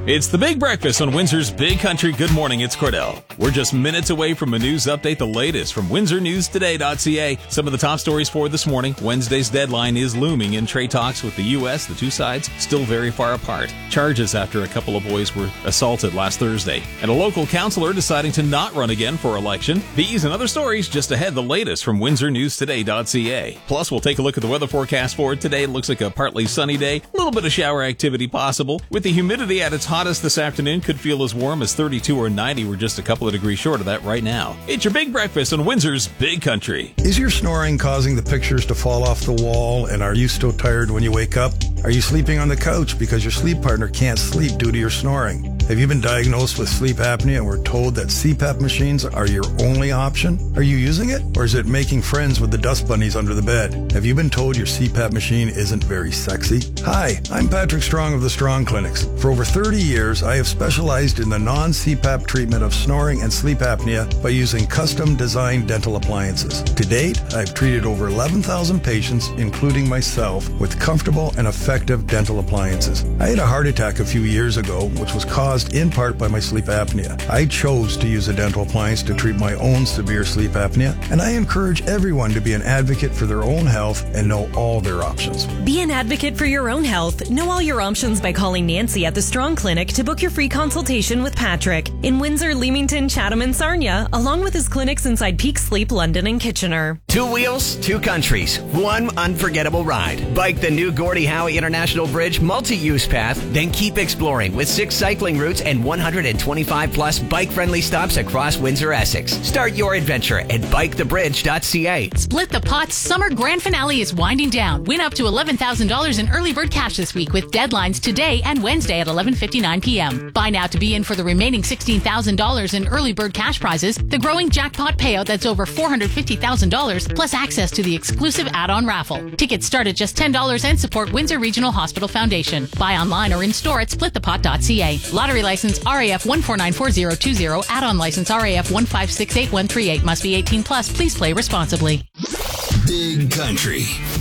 It's the Big Breakfast on Windsor's Big Country. Good morning, it's Cordell. We're just minutes away from a news update, the latest from WindsorNewsToday.ca. Some of the top stories for this morning. Wednesday's deadline is looming in trade talks with the U.S. The two sides still very far apart. Charges after a couple of boys were assaulted last Thursday. And a local councillor deciding to not run again for election. These and other stories just ahead, the latest from WindsorNewsToday.ca. Plus, we'll take a look at the weather forecast for today. It looks like a partly sunny day. A little bit of shower activity possible. With the humidity at its hottest this afternoon, could feel as warm as 32 or 90. We're just a couple of degrees short of that right now. It's your Big Breakfast on Windsor's Big Country. Is your snoring causing the pictures to fall off the wall, and are you still tired when you wake up? Are you sleeping on the couch because your sleep partner can't sleep due to your snoring? Have you been diagnosed with sleep apnea and were told that CPAP machines are your only option? Are you using it, or is it making friends with the dust bunnies under the bed? Have you been told your CPAP machine isn't very sexy? Hi, I'm Patrick Strong of the Strong Clinics. For over 30 years, I have specialized in the non-CPAP treatment of snoring and sleep apnea by using custom-designed dental appliances. To date, I've treated over 11,000 patients, including myself, with comfortable and effective dental appliances. I had a heart attack a few years ago, which was caused in part by my sleep apnea. I chose to use a dental appliance to treat my own severe sleep apnea, and I encourage everyone to be an advocate for their own health and know all their options. Be an advocate for your own health. Know all your options by calling Nancy at the Strong Clinic to book your free consultation with Patrick in Windsor, Leamington, Chatham, and Sarnia, along with his clinics inside Peak Sleep, London, and Kitchener. 2 wheels, 2 countries, 1 unforgettable ride. Bike the new Gordie Howe International Bridge multi-use path, then keep exploring with 6 cycling routes and 125 plus bike-friendly stops across Windsor, Essex. Start your adventure at bikethebridge.ca. Split the Pot's summer grand finale is winding down. Win up to $11,000 in early bird cash this week with deadlines today and Wednesday at 11:59 p.m. Buy now to be in for the remaining $16,000 in early bird cash prizes, the growing jackpot payout that's over $450,000, plus access to the exclusive add-on raffle. Tickets start at just $10 and support Windsor Regional Hospital Foundation. Buy online or in store at splitthepot.ca. Lottery license RAF 1494020. Add-on license RAF 1568138. Must be 18 plus. Please play responsibly. Big Country.